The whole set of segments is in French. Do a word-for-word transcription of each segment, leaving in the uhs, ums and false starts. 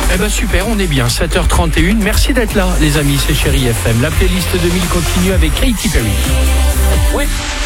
Eh ben super, on est bien, sept heures trente et une. Merci d'être là, les amis, c'est Chérie F M. La playlist deux mille continue avec Katy Perry. Oui.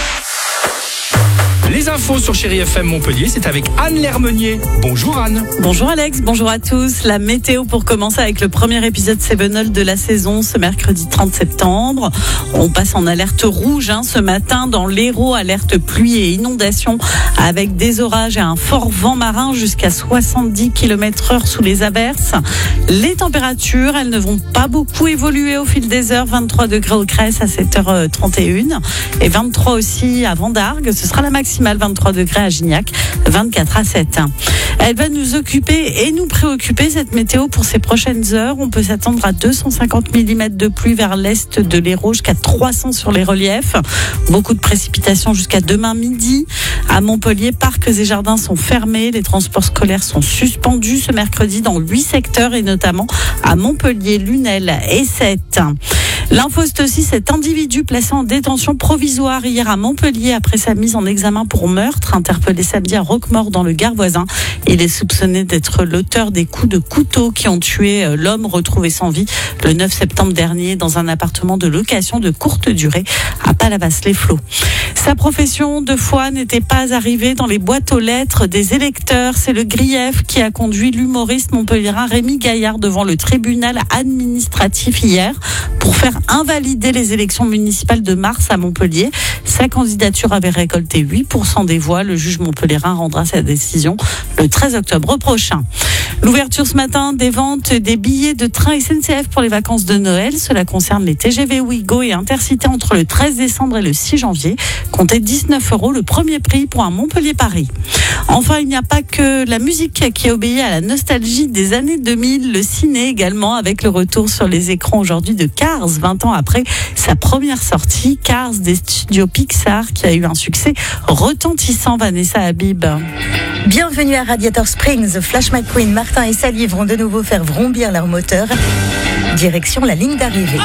Les infos sur Chérie F M Montpellier, c'est avec Anne Lermenier. Bonjour Anne. Bonjour Alex, bonjour à tous. La météo pour commencer avec le premier épisode Sevenol de la saison ce mercredi trente septembre. On passe en alerte rouge hein, ce matin dans l'Hérault, alerte pluie et inondation avec des orages et un fort vent marin jusqu'à soixante-dix kilomètres heure sous les averses. Les températures, elles ne vont pas beaucoup évoluer au fil des heures. vingt-trois degrés au Cresse à sept heures trente et une et vingt-trois aussi à Vendargues. Ce sera la maximale. vingt-trois degrés à Gignac, vingt-quatre à sept. Elle va nous occuper et nous préoccuper cette météo pour ces prochaines heures. On peut s'attendre à deux cent cinquante millimètres de pluie vers l'est de l'Hérault, jusqu'à trois cents sur les reliefs. Beaucoup de précipitations jusqu'à demain midi. À Montpellier, parcs et jardins sont fermés. Les transports scolaires sont suspendus ce mercredi dans huit secteurs et notamment à Montpellier, Lunel et Sète. L'info, c'est aussi cet individu placé en détention provisoire hier à Montpellier après sa mise en examen pour meurtre, interpellé samedi à Roquemaure dans le Gard voisin. Il est soupçonné d'être l'auteur des coups de couteau qui ont tué l'homme retrouvé sans vie le neuf septembre dernier dans un appartement de location de courte durée à Palavas-les-Flots. Sa profession de foi n'était pas arrivée dans les boîtes aux lettres des électeurs. C'est le grief qui a conduit l'humoriste montpelliérain Rémi Gaillard devant le tribunal administratif hier pour faire invalider les élections municipales de mars à Montpellier. Sa candidature avait récolté huit pour cent des voix. Le juge montpelliérain rendra sa décision le treize octobre prochain. L'ouverture ce matin des ventes des billets de train S N C F pour les vacances de Noël. Cela concerne les T G V Ouigo et Intercité entre le treize décembre et le six janvier. Comptez dix-neuf euros le premier prix pour un Montpellier-Paris. Enfin, il n'y a pas que la musique qui obéit à la nostalgie des années deux mille. Le ciné également, avec le retour sur les écrans aujourd'hui de Cars, vingt ans après sa première sortie. Cars des studios Pixar qui a eu un succès retentissant. Vanessa Habib. Bienvenue à Radiator Springs. Flash McQueen, Martin et Sally vont de nouveau faire vrombir leur moteur. Direction la ligne d'arrivée.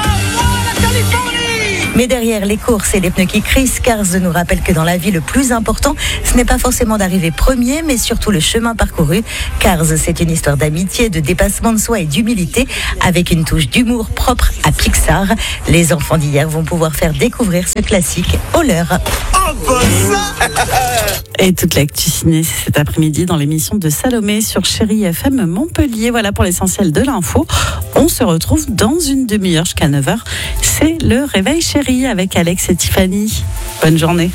Mais derrière les courses et les pneus qui crissent, Cars nous rappelle que dans la vie, le plus important, ce n'est pas forcément d'arriver premier, mais surtout le chemin parcouru. Cars, c'est une histoire d'amitié, de dépassement de soi et d'humilité, avec une touche d'humour propre à Pixar. Les enfants d'hier vont pouvoir faire découvrir ce classique au leur. Oh, bon ça Et toute l'actu ciné, c'est cet après-midi dans l'émission de Salomé sur Chérie F M Montpellier. Voilà pour l'essentiel de l'info. On se retrouve dans une demi-heure jusqu'à neuf heures. C'est le Réveil Chérie avec Alex et Tiffany. Bonne journée.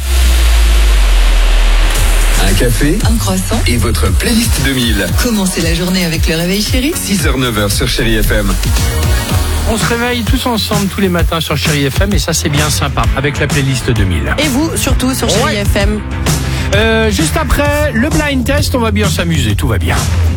Un café, un croissant et votre playlist deux mille. Commencez la journée avec le Réveil Chérie. six heures neuf heures sur Chérie F M. On se réveille tous ensemble tous les matins sur Chérie F M et ça c'est bien sympa avec la playlist deux mille. Et vous, surtout sur Chérie ouais. F M. Euh, juste après le blind test, on va bien s'amuser, tout va bien.